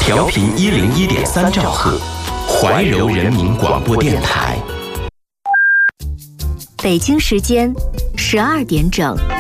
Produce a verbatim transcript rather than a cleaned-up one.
调频一零一点三兆赫，怀柔人民广播电台。 北京时间十二点整。